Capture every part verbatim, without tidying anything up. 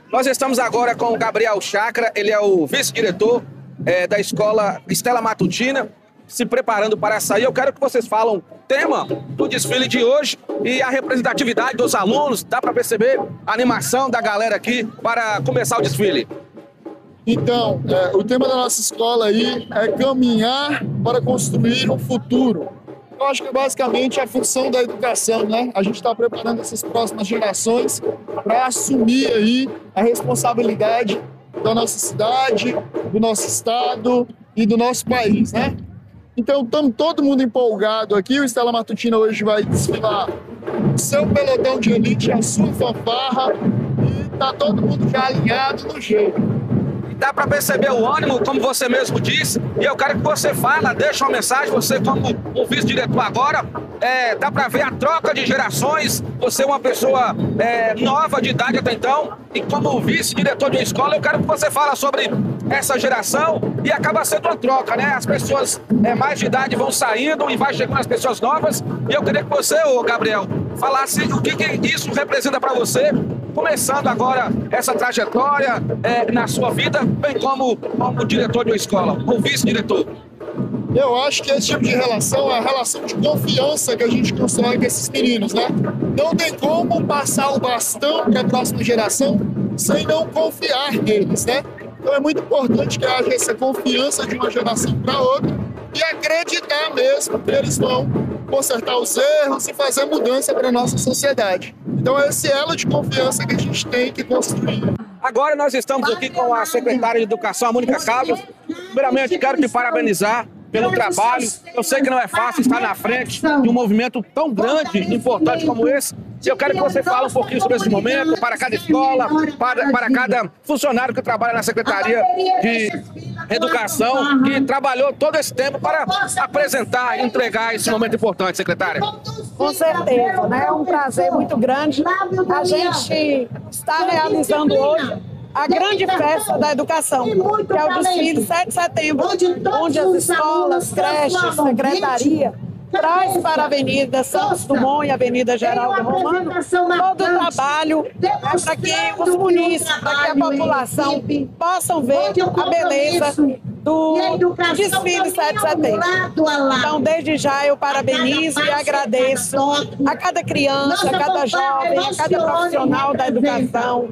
Nós estamos agora com o Gabriel Chakra, ele é o vice-diretor é, da escola Estela Matutina, se preparando para sair. Eu quero que vocês falem o tema do desfile de hoje e a representatividade dos alunos. Dá para perceber a animação da galera aqui para começar o desfile. Então, é, o tema da nossa escola aí é caminhar para construir um futuro. Eu acho que basicamente é a função da educação, né? A gente está preparando essas próximas gerações para assumir aí a responsabilidade da nossa cidade, do nosso estado e do nosso país, né? Então, estamos todo mundo empolgado aqui. O Estela Matutina hoje vai desfilar o seu pelotão de elite, a sua fanfarra, e está todo mundo já alinhado no jeito. Dá para perceber o ânimo, como você mesmo disse, e eu quero que você fala, deixa uma mensagem, você como um vice-diretor agora, é, dá para ver a troca de gerações, você é uma pessoa é, nova de idade até então, e como vice-diretor de uma escola, eu quero que você fale sobre essa geração, e acaba sendo uma troca, né? As pessoas é, mais de idade vão saindo e vai chegando as pessoas novas, e eu queria que você, ô Gabriel, falasse o que, que isso representa para você, começando agora essa trajetória é, na sua vida, bem como, como diretor de uma escola, ou vice-diretor. Eu acho que esse tipo de relação é a relação de confiança que a gente constrói com esses meninos, né? Não tem como passar o bastão para a próxima geração sem não confiar neles, né? Então é muito importante que haja essa confiança de uma geração para outra e acreditar mesmo que eles vão consertar os erros e fazer mudança para a nossa sociedade. Então é esse elo de confiança que a gente tem que construir. Agora nós estamos aqui com a secretária de Educação, a Mônica Carlos. Primeiramente, quero te parabenizar pelo trabalho. Eu sei que não é fácil estar na frente de um movimento tão grande e importante como esse. E eu quero que você fale um pouquinho sobre esse momento, para cada escola, para, para cada funcionário que trabalha na Secretaria de Educação, que trabalhou todo esse tempo para apresentar e entregar esse momento importante, secretária. Com certeza, né? É um prazer muito grande. A gente está realizando hoje a grande festa da educação, que é o desfile sete de setembro, onde as escolas, creches, secretaria traz para a Avenida Santos Dumont e a Avenida Geraldo Romano todo o trabalho é para que os munícipes, para que a população possam ver a beleza do desfile sete de setembro. Então, desde já, eu parabenizo e agradeço a cada criança, a cada jovem, a cada profissional da educação,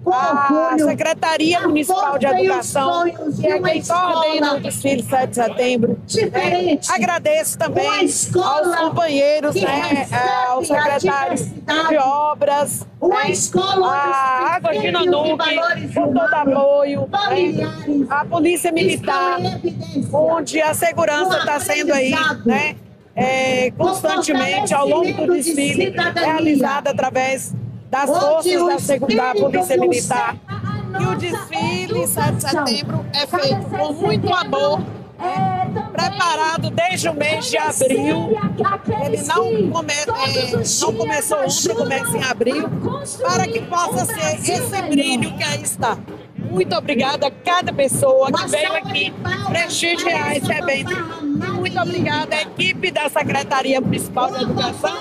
a Secretaria Municipal de Educação, que é quem coordena o desfile sete de setembro. É, agradeço também aos companheiros, né, aos secretários de obras, né, a Água de Nanuque, por todo apoio, né, a Polícia Militar, onde a segurança está sendo aí, né, é, constantemente ao longo do desfile, realizada através das forças da, da Polícia Militar. E o desfile sete de setembro é feito com muito amor, é, preparado desde o mês de abril. Ele não, come, é, não começou ontem, começa em abril, para que possa ser esse brilho que aí está. Muito obrigada a cada pessoa que veio aqui prestigiar esse evento. Muito obrigada à equipe da Secretaria Municipal de Educação,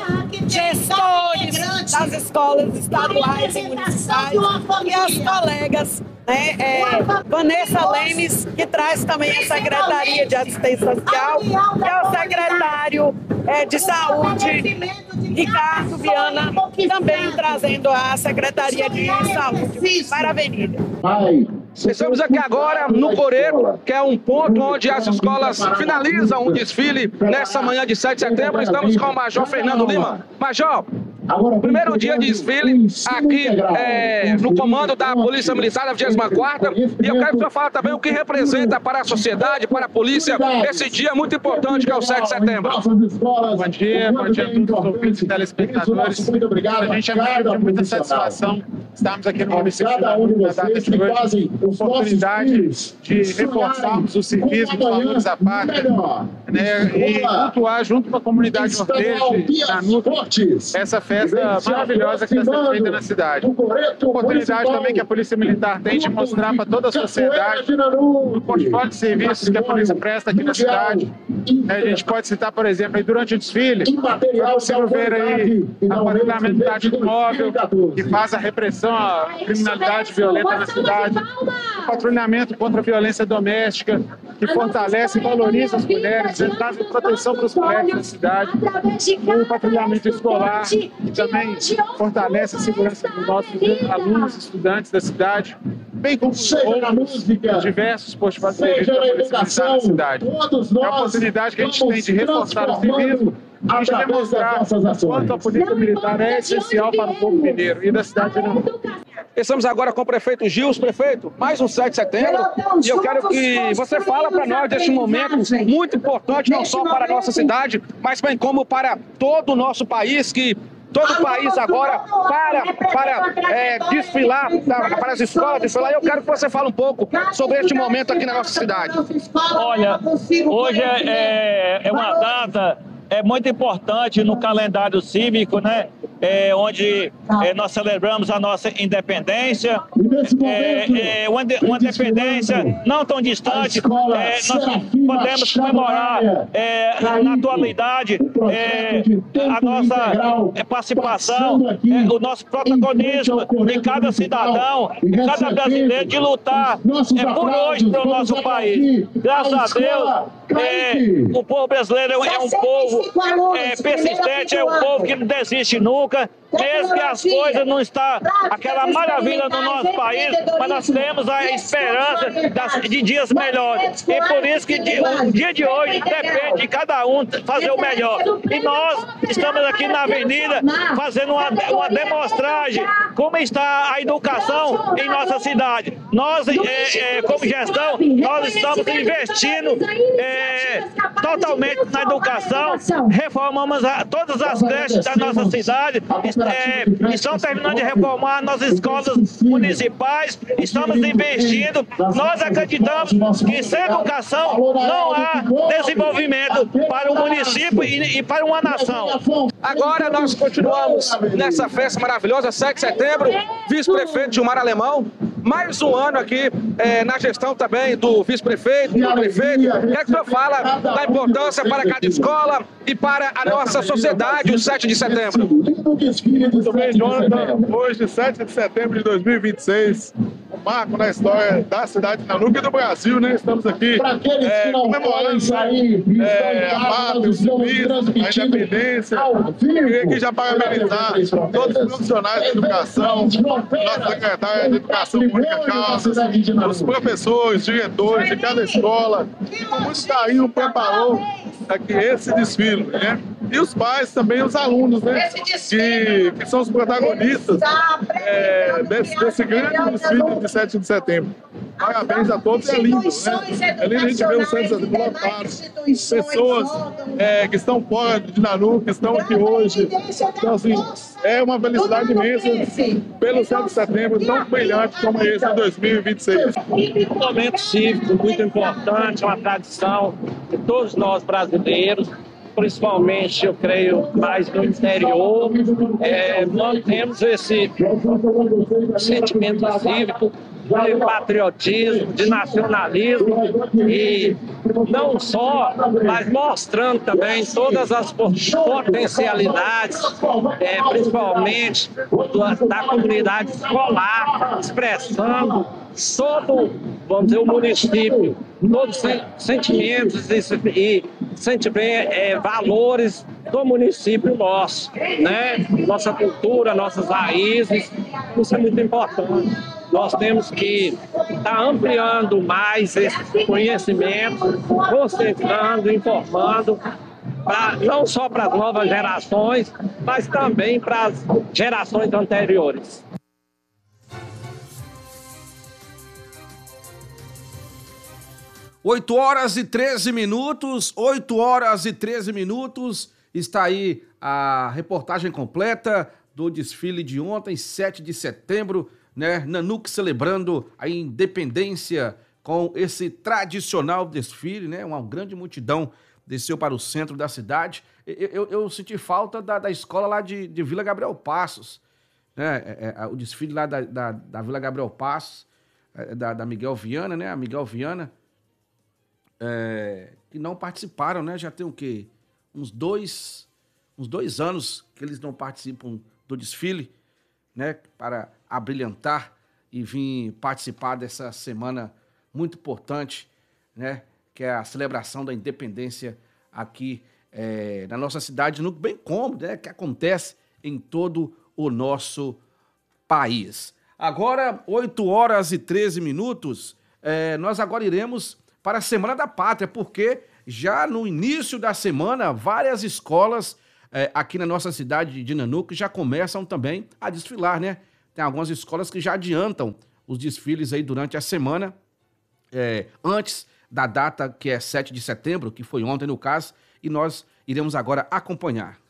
gestores das escolas estaduais e municipais e as colegas, né, é, Vanessa Lemes, que traz também a Secretaria de Assistência Social, e ao secretário é, de Saúde, Ricardo Viana, também trazendo a Secretaria de Saúde para a Avenida. Estamos aqui agora no Coreiro, que é um ponto onde as escolas finalizam o desfile nessa manhã de sete de setembro. Estamos com o Major Fernando Lima. Major, primeiro dia de desfile aqui é, no comando da Polícia Militar da vigésima quarta, e eu quero que o senhor fale também o que representa para a sociedade, para a polícia, esse dia muito importante que é o sete de setembro. Bom dia, bom dia a todos os ouvintes e telespectadores. A gente é de muita satisfação estarmos aqui no município de Nanuque na data de hoje, oportunidade de reforçarmos o civismo dos valores da pátria, né, e atuar junto com a comunidade norteste de Nanuque essa festa maravilhosa que está sendo feita na cidade. Oportunidade também que a Polícia Militar tem de mostrar para toda a sociedade o portfólio de serviços que a polícia presta aqui na cidade. A gente pode citar, por exemplo, aí durante o desfile, é possível ver aí o patrulhamento tático móvel, que faz a repressão à criminalidade violenta na cidade, o patrulhamento contra a violência doméstica, que fortalece e valoriza as mulheres, e traz proteção para os colegas da cidade, o patrulhamento escolar, que também fortalece a segurança dos nossos alunos e estudantes da cidade, bem como outros diversos postos de serviço da Polícia Militar na cidade. É a oportunidade que a gente tem de reforçar o civismo e de demonstrar quanto a Polícia Militar é essencial para o povo mineiro e da cidade de Nanuque. Estamos agora com o prefeito Gils. Prefeito, mais um sete de setembro, e eu quero que você fale para nós deste momento muito importante, não só para a nossa cidade, mas bem como para todo o nosso país, que todo o país agora para, para é, desfilar, para as escolas desfilar. Eu quero que você fale um pouco sobre este momento aqui na nossa cidade. Olha, hoje é, é uma data é muito importante no calendário cívico, né? É, onde é, nós celebramos a nossa independência, é, é, uma, uma independência não tão distante, é, nós podemos comemorar é, na atualidade é, a nossa participação, é, o nosso protagonismo de cada cidadão, de cada brasileiro, de lutar é, por hoje para o nosso país. Graças a Deus, é, o povo brasileiro é um povo é, persistente, é um povo que não desiste nunca. Mesmo que as coisas não estão aquela maravilha no nosso país, mas nós temos a esperança das, de dias melhores. E por isso que o dia de hoje depende de cada um fazer o melhor. E nós estamos aqui na avenida fazendo uma, uma demonstragem como está a educação em nossa cidade. Nós, é, é, como gestão, nós estamos investindo é, totalmente na educação, reformamos a, todas as creches da nossa cidade, É, estamos terminando de reformar nossas escolas municipais, estamos investindo, nós acreditamos que sem educação não há desenvolvimento para o município e, e para uma nação. Agora nós continuamos nessa festa maravilhosa, sete de setembro, vice-prefeito Gilmar Alemão, mais um ano aqui é, na gestão também do vice-prefeito, do prefeito. O que é que o senhor fala da importância para cada escola e para a nossa sociedade, o sete de setembro? Muito bem, Jonathan. Hoje, sete de setembro de dois mil e vinte e seis, um marco na história da cidade de Nanuque e do Brasil, né? Estamos aqui é, comemorando é, a pátria, o civismo, a independência. Queria aqui já parabenizar todos os profissionais da educação, nossa secretária de Educação, Mônica Calças, os professores, diretores de cada escola, que com muito carinho preparou aqui esse desfile, né? E os pais também, os alunos, né? Que, que são os protagonistas é, desse, desse grande desfile de sete de setembro. Parabéns a todos, é lindo, né? É lindo a gente ver os centros lotados, pessoas é, que estão fora de Nanuque, que estão aqui hoje. Então, assim, é uma felicidade imensa pelo sete de setembro tão brilhante como esse de dois mil e vinte e seis. Um momento cívico muito importante, uma tradição de todos nós brasileiros, principalmente, eu creio, mais no interior, é, nós temos esse sentimento cívico, de patriotismo, de nacionalismo, e não só, mas mostrando também todas as potencialidades, é, principalmente da, da comunidade escolar, expressando todo, vamos dizer, o município, todos os sentimentos e, e é, valores do município nosso, né? Nossa cultura, nossas raízes, isso é muito importante. Nós temos que estar ampliando mais esse conhecimento, concentrando, informando, pra, não só para as novas gerações, mas também para as gerações anteriores. oito horas e treze minutos, oito horas e treze minutos, está aí a reportagem completa do desfile de ontem, sete de setembro, né? Nanuque celebrando a independência com esse tradicional desfile, né? Uma grande multidão desceu para o centro da cidade. Eu, eu, eu senti falta da, da escola lá de, de Vila Gabriel Passos, né? É, é, o desfile lá da, da, da Vila Gabriel Passos, é, da, da Miguel Viana, né? A Miguel Viana, é, que não participaram, né? Já tem o quê? Uns dois, uns dois anos que eles não participam do desfile, né? Para abrilhantar e vir participar dessa semana muito importante, né? Que é a celebração da independência aqui é, na nossa cidade de Nuco, bem como, né? Que acontece em todo o nosso país. Agora, oito horas e treze minutos, é, nós agora iremos para a Semana da Pátria, porque já no início da semana, várias escolas é, aqui na nossa cidade de Nanuque já começam também a desfilar, né? Tem algumas escolas que já adiantam os desfiles aí durante a semana, é, antes da data que é sete de setembro, que foi ontem no caso, e nós iremos agora acompanhar.